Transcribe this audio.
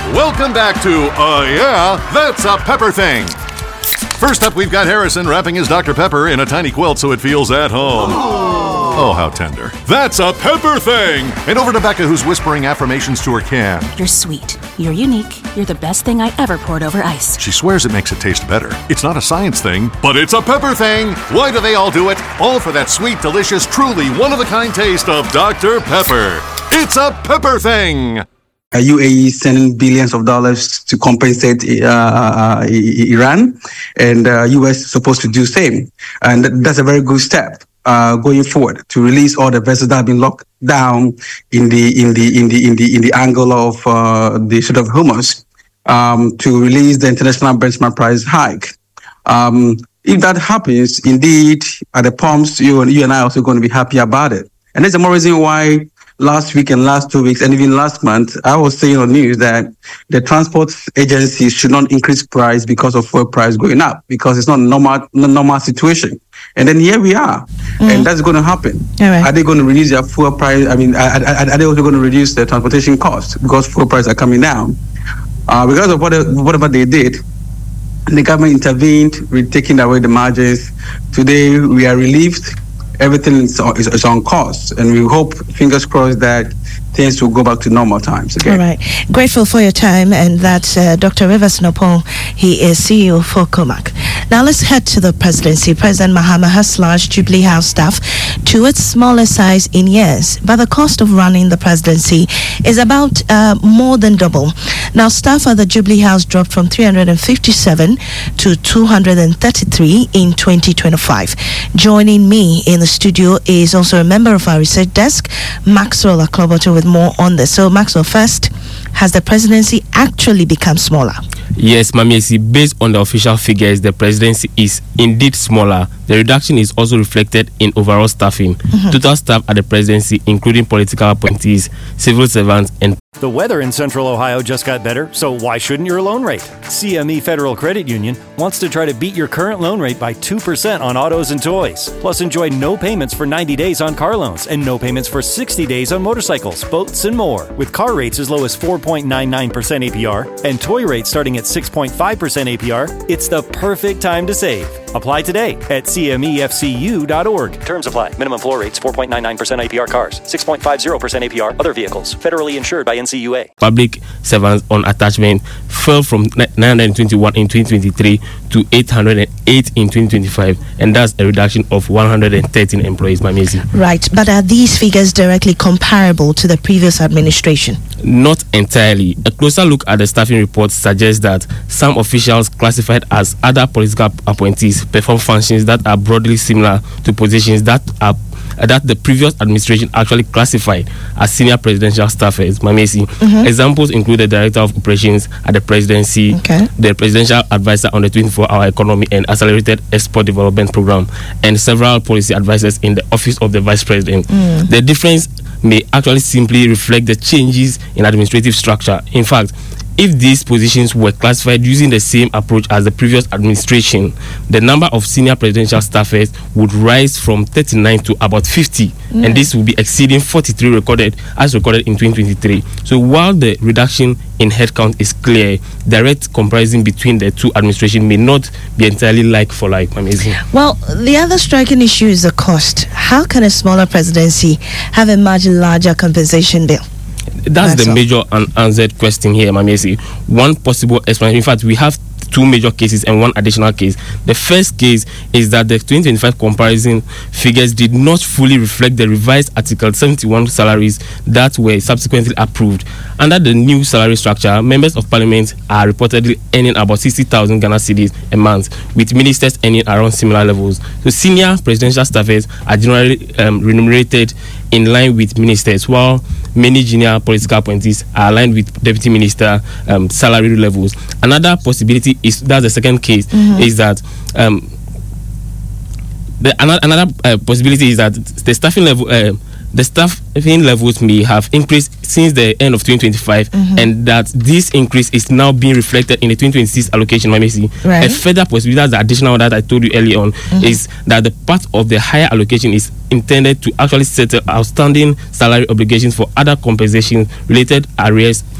Welcome back to Yeah, That's a Pepper Thing. First up, we've got Harrison wrapping his Dr. Pepper in a tiny quilt so it feels at home. Oh, how tender. That's a Pepper Thing! And over to Becca, who's whispering affirmations to her can. You're sweet. You're unique. You're the best thing I ever poured over ice. She swears it makes it taste better. It's not a science thing, but it's a Pepper Thing! Why do they all do it? All for that sweet, delicious, truly one-of-a-kind taste of Dr. Pepper. It's a Pepper Thing! UAE sending billions of dollars to compensate Iran, and US is supposed to do the same. And that's a very good step going forward to release all the vessels that have been locked down in the angle of the Strait of Hormuz, to release the international benchmark price hike. If that happens, indeed, at the pumps, you and I are also going to be happy about it. And there's more reason why last week and last 2 weeks and even last month, I was saying on news that the transport agencies should not increase price because of fuel price going up, because it's not a normal situation. And then here we are, and that's going to happen. Right. Are they going to reduce their fuel price? I mean, are they also going to reduce their transportation costs because fuel prices are coming down? Because of whatever they did, the government intervened with taking away the margins. Today, we are relieved. Everything is on course, and we hope, fingers crossed, that things will go back to normal times again. All right. Grateful for your time, and that's Dr. Rivers Nopon. He is CEO for COMAC. Now let's head to the presidency. President Mahama has slashed Jubilee House staff to its smaller size in years, but the cost of running the presidency is about more than double. Now, staff at the Jubilee House dropped from 357 to 233 in 2025. Joining me in the studio is also a member of our research desk, Maxwell Akloboto, with more on this. So, Maxwell, first, has the presidency actually become smaller? Yes, Mamiesi, based on the official figures, the presidency is indeed smaller. The reduction is also reflected in overall staffing. Total staff at the presidency, including political appointees, civil servants, and the weather in Central Ohio just got better, so why shouldn't your loan rate? CME Federal Credit Union wants to try to beat your current loan rate by 2% on autos and toys. Plus, enjoy no payments for 90 days on car loans and no payments for 60 days on motorcycles, boats, and more. With car rates as low as 4.99% APR and toy rates starting at 6.5% APR, it's the perfect time to save. Apply today at cmefcu.org. Terms apply. Minimum floor rates 4.99% APR cars, 6.50% APR other vehicles. Federally insured by NCUA. Public servants on attachment fell from 921 in 2023 to 808 in 2025, and that's a reduction of 113 employees. Right, but are these figures directly comparable to the previous administration? Not entirely. A closer look at the staffing report suggests that some officials classified as other political appointees perform functions that are broadly similar to positions that the previous administration actually classified as senior presidential staffers. Examples include the director of operations at the presidency, the presidential advisor on the 24-hour economy and accelerated export development program, and several policy advisors in the office of the vice president. The difference may actually simply reflect the changes in administrative structure. In fact, if these positions were classified using the same approach as the previous administration, the number of senior presidential staffers would rise from 39 to about 50, and this will be exceeding 43 recorded in 2023. So while the reduction in headcount is clear, direct comparison between the two administrations may not be entirely like for like. Well, the other striking issue is the cost. How can a smaller presidency have a much larger compensation bill? That's the major unanswered question here, Mamiesi. One possible explanation, in fact, we have two major cases and one additional case. The first case is that the 2025 comparison figures did not fully reflect the revised Article 71 salaries that were subsequently approved. Under the new salary structure, members of parliament are reportedly earning about 60,000 Ghana cedis a month, with ministers earning around similar levels. So senior presidential staffers are generally remunerated in line with ministers, while many junior political appointees are aligned with deputy minister salary levels. Another possibility is, that's the second case, is that another possibility is that the staffing level the staffing levels may have increased since the end of 2025, and that this increase is now being reflected in the 2026 allocation. Right. A further possibility, that's the additional one that I told you earlier on, is that the part of the higher allocation is intended to actually settle outstanding salary obligations for other compensation related arrears